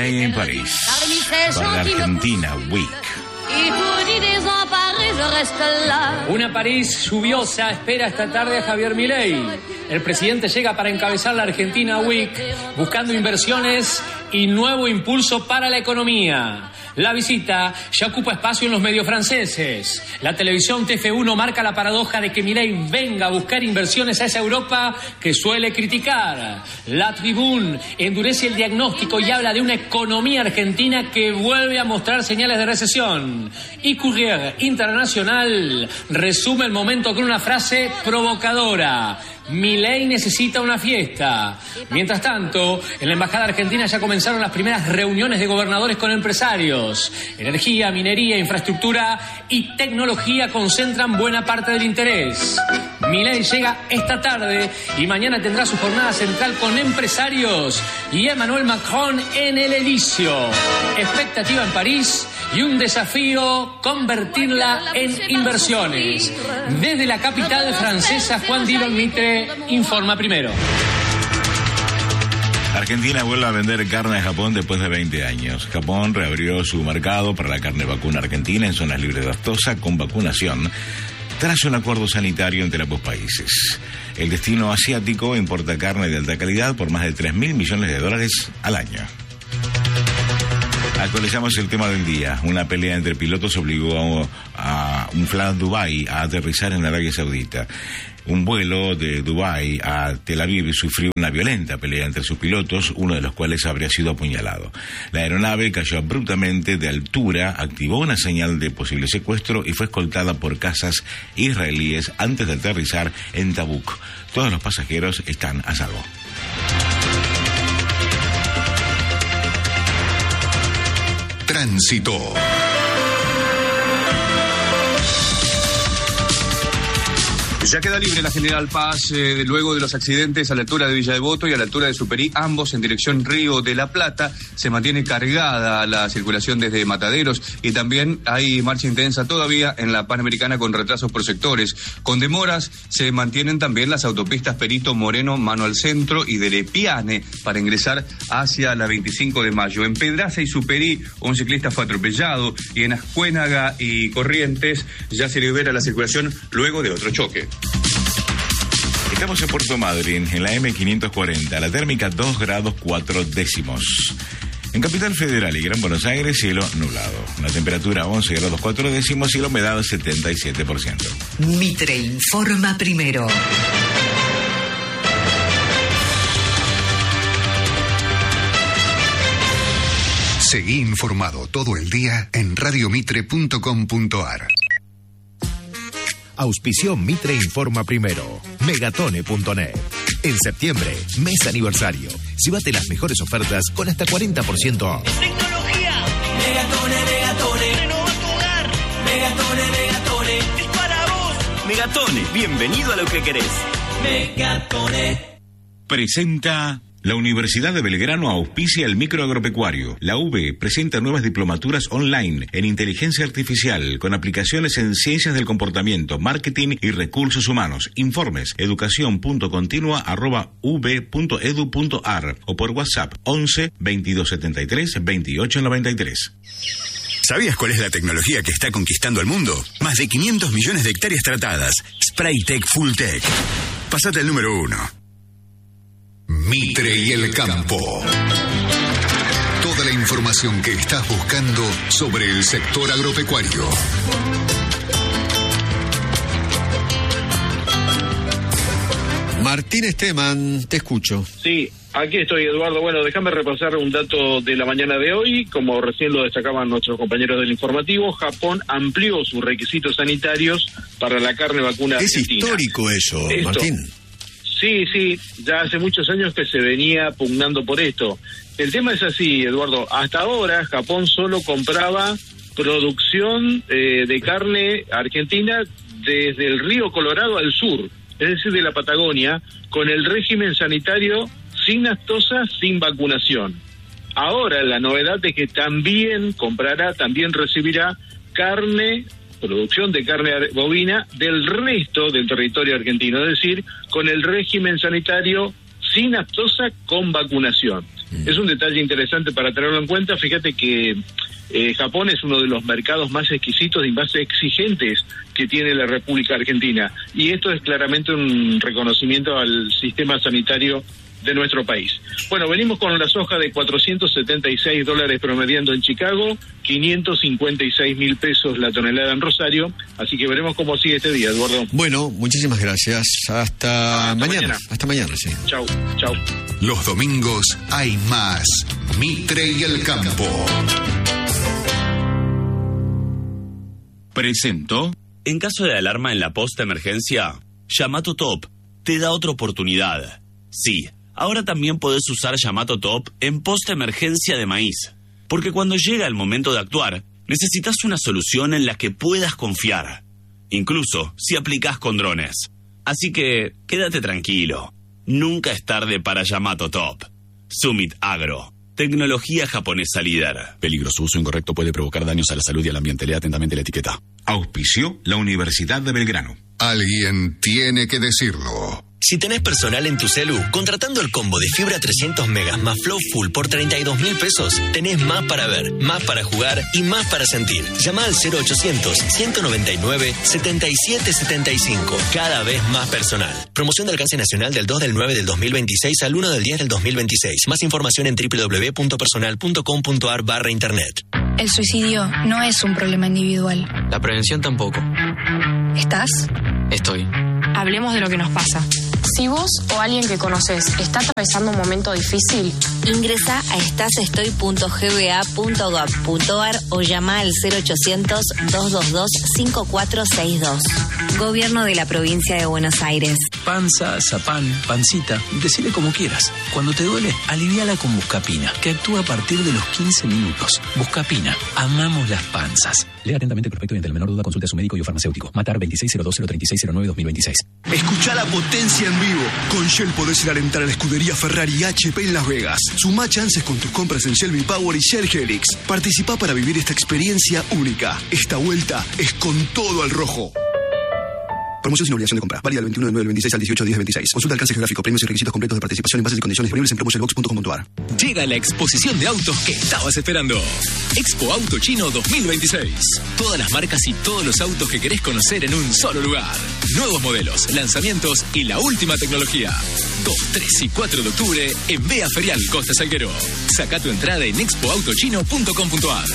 Milei en París para la Argentina Week. Una París lluviosa espera esta tarde a Javier Milei. El presidente llega para encabezar la Argentina Week, buscando inversiones y nuevo impulso para la economía. La visita ya ocupa espacio en los medios franceses. La televisión TF1 marca la paradoja de que Milei venga a buscar inversiones a esa Europa que suele criticar. La Tribune endurece el diagnóstico y habla de una economía argentina que vuelve a mostrar señales de recesión. Y Courrier Internacional resume el momento con una frase provocadora: Milei necesita una fiesta. Mientras tanto, en la embajada argentina ya comenzaron las primeras reuniones de gobernadores con empresarios. Energía, minería, infraestructura y tecnología concentran buena parte del interés. Milei llega esta tarde y mañana tendrá su jornada central con empresarios y Emmanuel Macron en el Elíseo. Expectativa en París y un desafío: convertirla en inversiones. Desde la capital francesa, Juan Dillon Mitre informa primero. Argentina vuelve a vender carne a Japón después de 20 años. Japón reabrió su mercado para la carne vacuna argentina en zonas libres de aftosa con vacunación tras un acuerdo sanitario entre ambos países. El destino asiático importa carne de alta calidad por más de $3.000 millones al año. Actualizamos el tema del día. Una pelea entre pilotos obligó a un Fly Dubai a aterrizar en Arabia Saudita. Un vuelo de Dubái a Tel Aviv sufrió una violenta pelea entre sus pilotos, uno de los cuales habría sido apuñalado. La aeronave cayó abruptamente de altura, activó una señal de posible secuestro y fue escoltada por cazas israelíes antes de aterrizar en Tabuk. Todos los pasajeros están a salvo. Tránsito. Ya queda libre la General Paz luego de los accidentes a la altura de Villa Devoto y a la altura de Superí, ambos en dirección Río de la Plata. Se mantiene cargada la circulación desde Mataderos y también hay marcha intensa todavía en la Panamericana con retrasos por sectores. Con demoras se mantienen también las autopistas Perito Moreno, mano al centro, y de Lepiane para ingresar hacia la 25 de mayo. En Pedraza y Superí un ciclista fue atropellado y en Ascuénaga y Corrientes ya se libera la circulación luego de otro choque. Estamos en Puerto Madryn, en la M540, la térmica 2 grados 4 décimos. En Capital Federal y Gran Buenos Aires, cielo nublado. La temperatura 11 grados 4 décimos y la humedad 77%. Mitre informa primero. Seguí informado todo el día en radiomitre.com.ar. Auspició Mitre Informa Primero. Megatone.net. En septiembre, mes aniversario. Llévate las mejores ofertas con hasta 40% off. Tecnología. Megatone. Renova tu hogar. Megatone. Es para vos. Megatone. Bienvenido a lo que querés. Megatone. Presenta... La Universidad de Belgrano auspicia el microagropecuario. La UB presenta nuevas diplomaturas online en inteligencia artificial con aplicaciones en ciencias del comportamiento, marketing y recursos humanos. Informes: educacion.continua@ub.edu.ar o por WhatsApp 11 2273 2893. ¿Sabías cuál es la tecnología que está conquistando el mundo? Más de 500 millones de hectáreas tratadas. Spraytech Fulltech. Pasate al número 1. Mitre y el campo. Toda la información que estás buscando sobre el sector agropecuario. Martín Esteban, te escucho. Sí, aquí estoy, Eduardo. Bueno, déjame repasar un dato de la mañana de hoy. Como recién lo destacaban nuestros compañeros del informativo, Japón amplió sus requisitos sanitarios para la carne vacuna argentina. Es histórico eso, Martín. Sí, ya hace muchos años que se venía pugnando por esto. El tema es así, Eduardo. Hasta ahora Japón solo compraba producción de carne argentina desde el río Colorado al sur, es decir, de la Patagonia, con el régimen sanitario sin aftosa, sin vacunación. Ahora la novedad es que también recibirá producción de carne bovina del resto del territorio argentino, es decir, con el régimen sanitario sin aftosa, con vacunación. Es un detalle interesante para tenerlo en cuenta. Fíjate que Japón es uno de los mercados más exquisitos y más exigentes que tiene la República Argentina, y esto es claramente un reconocimiento al sistema sanitario de nuestro país. Bueno, venimos con la soja de $476 promediando en Chicago, 556.000 pesos la tonelada en Rosario, así que veremos cómo sigue este día, Eduardo. Bueno, muchísimas gracias. Hasta mañana. Hasta mañana, sí. Chau, chau. Los domingos hay más Mitre y el Campo. Presento. En caso de alarma en la post-emergencia, Yamato Top te da otra oportunidad. Sí, ahora también podés usar Yamato Top en post-emergencia de maíz. Porque cuando llega el momento de actuar, necesitas una solución en la que puedas confiar. Incluso si aplicás con drones. Así que, quédate tranquilo. Nunca es tarde para Yamato Top. Summit Agro. Tecnología japonesa líder. Peligro, su uso incorrecto puede provocar daños a la salud y al ambiente. Lea atentamente la etiqueta. Auspició la Universidad de Belgrano. Alguien tiene que decirlo. Si tenés personal en tu celu, contratando el combo de fibra 300 megas más Flow Full por 32.000 pesos, tenés más para ver, más para jugar y más para sentir. Llama al 0800-199-7775. Cada vez más personal. Promoción de alcance nacional del 2 del 9 del 2026 al 1 del 10 del 2026. Más información en www.personal.com.ar/internet. El suicidio no es un problema individual. La prevención tampoco. ¿Estás? Estoy. Hablemos de lo que nos pasa. Si vos o alguien que conoces está atravesando un momento difícil, ingresa a estasestoy.gba.gov.ar o llama al 0800-222-5462. Gobierno de la Provincia de Buenos Aires. Panza, zapán, pancita, decile como quieras. Cuando te duele, aliviala con Buscapina, que actúa a partir de los 15 minutos. Buscapina, amamos las panzas. Lea atentamente el prospecto y ante la menor duda consulte a su médico y o farmacéutico. Matar 2602-03609-2026. Escuchá la potencia en vivo. Con Shell podés ir a alentar a la escudería Ferrari y HP en Las Vegas. Sumá chances con tus compras en Shell V-Power y Shell Helix. Participá para vivir esta experiencia única. Esta vuelta es con todo al rojo. Promoción sin obligación de compra. Válida del 21 de 9 del 26 al 18 de 10 del 26. Consulta alcance geográfico, premios y requisitos completos de participación en bases y condiciones disponibles en promotionbox.com.ar. Llega la exposición de autos que estabas esperando. Expo Auto Chino 2026. Todas las marcas y todos los autos que querés conocer en un solo lugar. Nuevos modelos, lanzamientos y la última tecnología. 2, 3 y 4 de octubre en Bea Ferial Costa Salguero. Saca tu entrada en expoautochino.com.ar.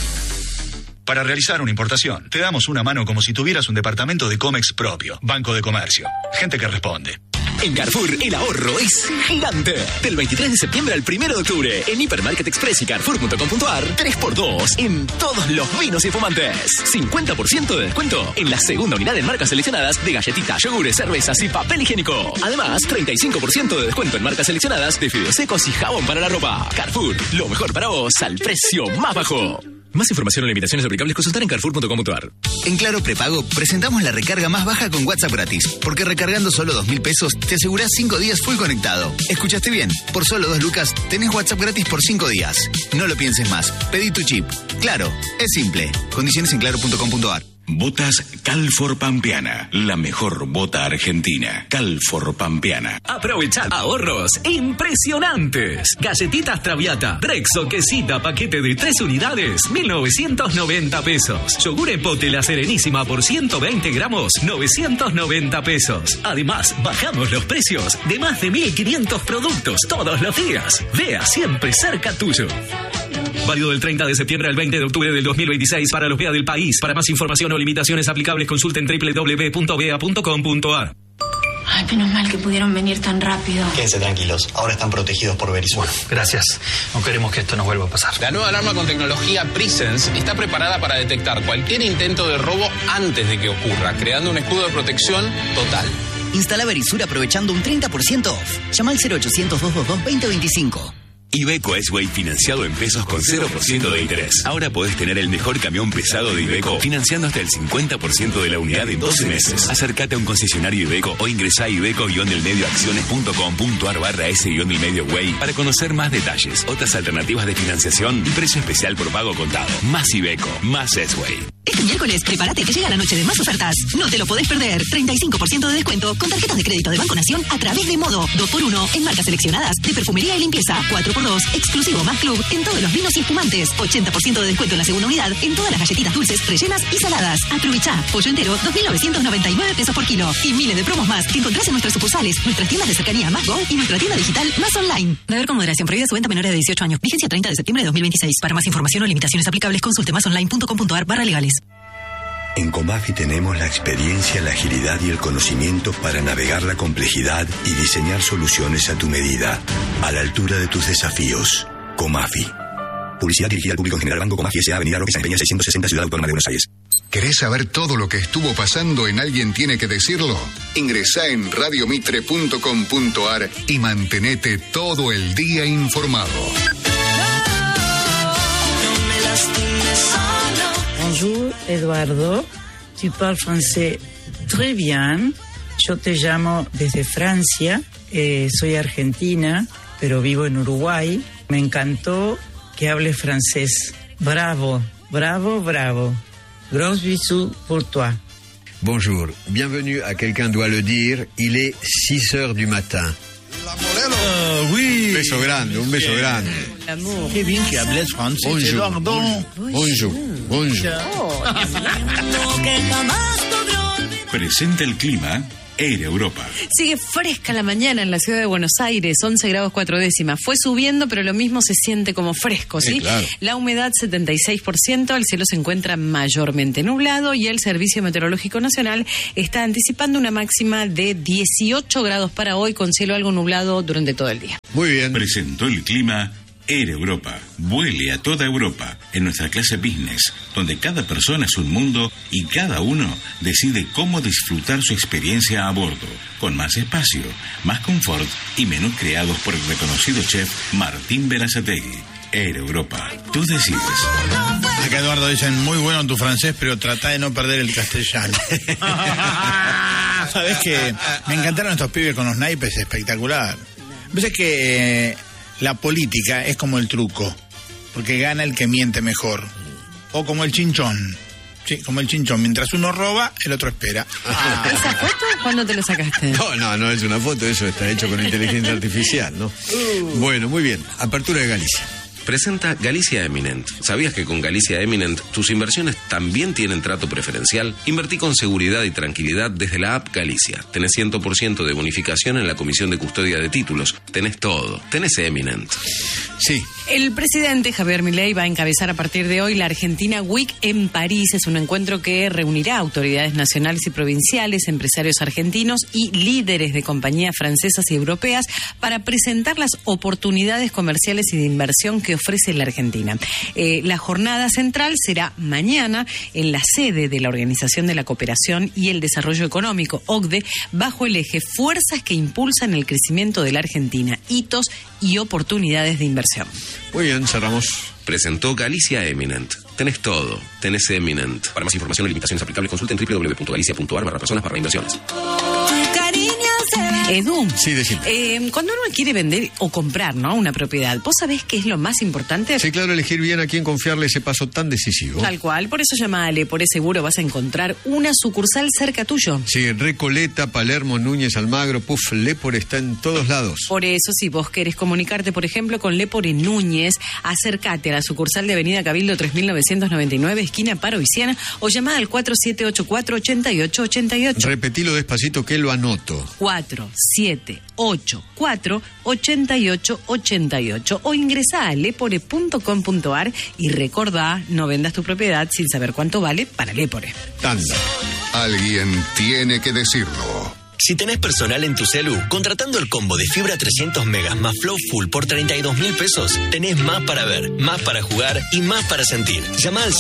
Para realizar una importación, te damos una mano como si tuvieras un departamento de Comex propio. Banco de Comercio. Gente que responde. En Carrefour, el ahorro es gigante. Del 23 de septiembre al 1 de octubre, en Hipermarket Express y Carrefour.com.ar, 3x2 en todos los vinos y fumantes. 50% de descuento en la segunda unidad en marcas seleccionadas de galletitas, yogures, cervezas y papel higiénico. Además, 35% de descuento en marcas seleccionadas de fideos secos y jabón para la ropa. Carrefour, lo mejor para vos al precio más bajo. Más información o limitaciones aplicables consultar en Carrefour.com.ar. En Claro Prepago presentamos la recarga más baja con WhatsApp gratis. Porque recargando solo 2.000 pesos te asegurás 5 días full conectado. ¿Escuchaste bien? Por solo 2 lucas tenés WhatsApp gratis por 5 días. No lo pienses más. Pedí tu chip. Claro, es simple. Condiciones en claro.com.ar. Botas Calfor Pampeana, la mejor bota argentina. Calfor Pampeana. Aprovechad ahorros impresionantes. Galletitas Traviata, Brexo quesita paquete de 3 unidades, 1.990 pesos. Yogur Epote La Serenísima por 120 gramos, 990 pesos. Además, bajamos los precios de más de 1.500 productos todos los días. Vea siempre cerca tuyo. Válido del 30 de septiembre al 20 de octubre del 2026 para los BEA del país. Para más información o limitaciones aplicables, consulten www.bea.com.ar. Ay, menos mal que pudieron venir tan rápido. Quédense tranquilos, ahora están protegidos por Verisur. Gracias, no queremos que esto nos vuelva a pasar. La nueva alarma con tecnología Presence está preparada para detectar cualquier intento de robo antes de que ocurra, creando un escudo de protección total. Instala Verisur aprovechando un 30% off. Llama al 0800-222-2025. Iveco S-Way financiado en pesos con 0% de interés. Ahora podés tener el mejor camión pesado de Iveco financiando hasta el 50% de la unidad en 12 meses. Acércate a un concesionario Iveco o ingresá a iveco-delmedioacciones.com.ar/S-delmedioway para conocer más detalles, otras alternativas de financiación y precio especial por pago contado. Más Iveco, más S-Way. Este miércoles, prepárate que llega la noche de más ofertas. No te lo podés perder. 35% de descuento con tarjetas de crédito de Banco Nación a través de Modo. 2x1 en marcas seleccionadas de perfumería y limpieza. 4x2 exclusivo más club en todos los vinos y espumantes. 80% de descuento en la segunda unidad en todas las galletitas dulces, rellenas y saladas. Aprovechá. Pollo entero, 2.999 pesos por kilo. Y miles de promos más que encontrás en nuestras sucursales, nuestras tiendas de cercanía Más Go y nuestra tienda digital Más Online. Beber con moderación. Prohibida su venta a menores de 18 años. Vigencia 30 de septiembre de 2026. Para más información o limitaciones aplicables, consulte masonline.com.ar/legales. En Comafi tenemos la experiencia, la agilidad y el conocimiento para navegar la complejidad y diseñar soluciones a tu medida, a la altura de tus desafíos. Comafi. Publicidad dirigida al público en general. Banco Comafi S.A. Avenida Roque San Peña 660, Ciudad Autónoma de Buenos Aires. ¿Querés saber todo lo que estuvo pasando en Alguien Tiene que Decirlo? Ingresá en radiomitre.com.ar y mantenete todo el día informado. Bonjour, Eduardo. Tu parles français très bien. Yo te llamo desde Francia. Soy argentina, pero vivo en Uruguay. Me encantó que hables francés. Bravo, bravo, bravo. Gros bisous pour toi. Bonjour, bienvenue à Quelqu'un doit le dire. Il est 6h du matin. Oui. Un beso grande, un beso grande. Qué bien que hables francés, Bonjour, Eduardo. bonjour, bonjour. Presenta el clima Air Europa. Sigue fresca la mañana en la ciudad de Buenos Aires, 11 grados 4 décimas. Fue subiendo, pero lo mismo se siente como fresco, ¿sí? Claro. La humedad 76%, el cielo se encuentra mayormente nublado y el Servicio Meteorológico Nacional está anticipando una máxima de 18 grados para hoy, con cielo algo nublado durante todo el día. Muy bien. Presentó el clima Air Europa. Vuele a toda Europa en nuestra clase business, donde cada persona es un mundo y cada uno decide cómo disfrutar su experiencia a bordo, con más espacio, más confort y menús creados por el reconocido chef Martín Berazategui. Air Europa, tú decides. Acá Eduardo dicen, muy bueno tu francés, pero trata de no perder el castellano. Sabes que me encantaron estos pibes con los naipes, espectacular. Ves que la política es como el truco, porque gana el que miente mejor. O como el chinchón. Sí, como el chinchón. Mientras uno roba, el otro espera. ¿Esa foto cuándo te lo sacaste? No es una foto, eso está hecho con inteligencia artificial, ¿no? Bueno, muy bien. Apertura de Galicia. Presenta Galicia Eminent. ¿Sabías que con Galicia Eminent tus inversiones también tienen trato preferencial? Invertí con seguridad y tranquilidad desde la app Galicia. Tenés 100% de bonificación en la comisión de custodia de títulos. Tenés todo. Tenés Eminent. Sí. El presidente Javier Milei va a encabezar a partir de hoy la Argentina Week en París. Es un encuentro que reunirá autoridades nacionales y provinciales, empresarios argentinos y líderes de compañías francesas y europeas para presentar las oportunidades comerciales y de inversión que ofrece la Argentina. La jornada central será mañana en la sede de la Organización de la Cooperación y el Desarrollo Económico, OCDE, bajo el eje Fuerzas que impulsan el crecimiento de la Argentina, hitos y oportunidades de inversión. Muy bien, cerramos. Presentó Galicia Eminent. Tenés todo. Tenés Eminent. Para más información o limitaciones aplicables, consulten www.galicia.ar/personas/inversiones. Edu, sí, decime. Cuando uno quiere vender o comprar, ¿no?, una propiedad, ¿vos sabés qué es lo más importante? Sí, claro, elegir bien a quién confiarle ese paso tan decisivo. Tal cual, por eso llama a Lepore Seguro, vas a encontrar una sucursal cerca tuyo. Sí, Recoleta, Palermo, Núñez, Almagro, Lepore está en todos lados. Por eso, si vos querés comunicarte, por ejemplo, con Lepore Núñez, acércate a la sucursal de Avenida Cabildo 3999, esquina Paro y Siena, o llama al 4784-8888. Repetilo despacito que lo anoto. 4784-8888 o ingresá a lepore.com.ar y recordá, no vendas tu propiedad sin saber cuánto vale para Lepore. Tanda. Alguien tiene que decirlo. Si tenés personal en tu celu, contratando el combo de fibra 300 megas más Flow Full por 32.000 pesos, tenés más para ver, más para jugar y más para sentir. Llama al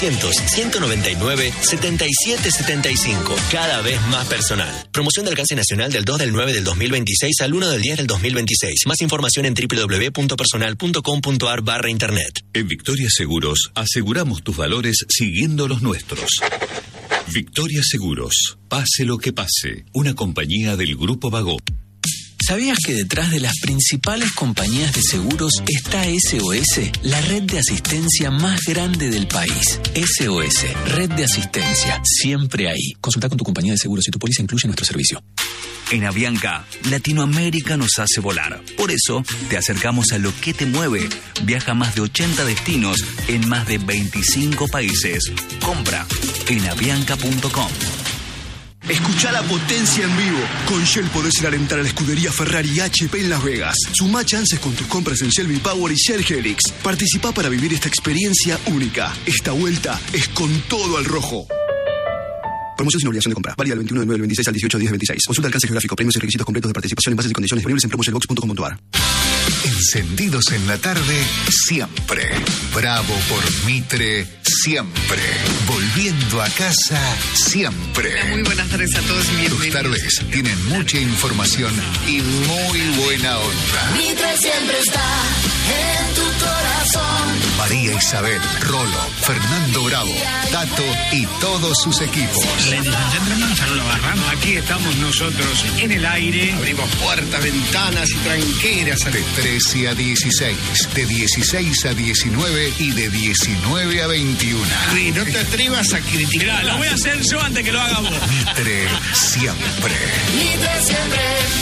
0800-199-7775. Cada vez más personal. Promoción de alcance nacional del 2 del 9 del 2026 al 1 del 10 del 2026. Más información en www.personal.com.ar/internet. En Victoria Seguros aseguramos tus valores siguiendo los nuestros. Victoria Seguros, pase lo que pase, una compañía del Grupo Vago. ¿Sabías que detrás de las principales compañías de seguros está SOS, la red de asistencia más grande del país? SOS, red de asistencia, siempre ahí. Consulta con tu compañía de seguros si tu póliza incluye nuestro servicio. En Avianca, Latinoamérica nos hace volar. Por eso, te acercamos a lo que te mueve. Viaja a más de 80 destinos en más de 25 países. Compra en avianca.com. Escucha la potencia en vivo. Con Shell podés ir a alentar a la escudería Ferrari y HP en Las Vegas. Sumá chances con tus compras en Shell V-Power y Shell Helix. Participá para vivir esta experiencia única. Esta vuelta es con todo al rojo. Promoción sin obligación de compra. Válida del 21 de 9 del 26 al 18 de 10 del 26. Consulta alcance geográfico, premios y requisitos completos de participación en bases y condiciones disponibles en promoshellbox.com.ar. Encendidos en la tarde, siempre. Bravo por Mitre, siempre. Volviendo a casa, siempre. Muy buenas tardes a todos y bienvenidos. Tus tardes tienen mucha información y muy buena onda. Mitre siempre está en tu corazón. María Isabel, Rolo, Fernando Bravo, Tato y todos sus equipos. Ladies and gentlemen, saludos Barran. Aquí estamos nosotros en el aire. Abrimos puertas, ventanas y tranqueras. De 13 a 16, de 16 a 19 y de 19 a 21. Y no te atrevas a criticar. Mirá, lo voy a hacer yo antes que lo haga vos. Mitre siempre. Mitre siempre.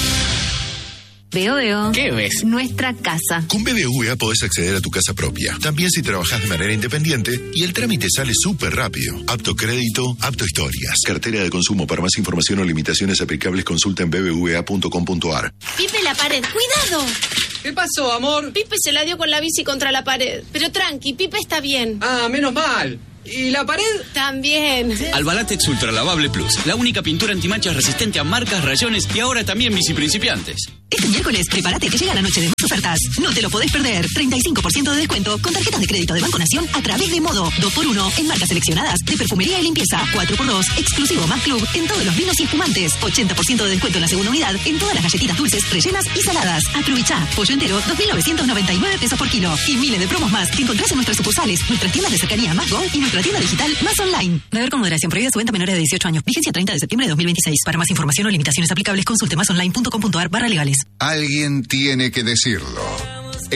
Veo. ¿Qué ves? Nuestra casa. Con BBVA podés acceder a tu casa propia. También si trabajás de manera independiente y el trámite sale súper rápido. Apto crédito, apto historias. Cartera de consumo. Para más información o limitaciones aplicables consulta en bbva.com.ar. Pipe, la pared. ¡Cuidado! ¿Qué pasó, amor? Pipe se la dio con la bici contra la pared. Pero tranqui, Pipe está bien. Ah, menos mal. ¿Y la pared? También. Albalatex Ultra Lavable Plus, la única pintura antimanchas resistente a marcas, rayones y ahora también bici principiantes. Este miércoles, prepárate que llega la noche de más ofertas. No te lo podés perder. 35% de descuento con tarjetas de crédito de Banco Nación a través de Modo. 2x1 en marcas seleccionadas de perfumería y limpieza. 4x2 exclusivo más club en todos los vinos y espumantes. 80% de descuento en la segunda unidad en todas las galletitas dulces, rellenas y saladas. Aprovechá. Pollo entero, 2.999 pesos por kilo. Y miles de promos más que encontrás en nuestras sucursales, nuestras tiendas de cercanía Más Go y nuestra tienda digital Más Online. Beber con moderación. Prohibida su venta a menores de 18 años. Vigencia 30 de septiembre de 2026. Para más información o limitaciones aplicables, consulte másonline.com.ar/legales. Alguien tiene que decirlo.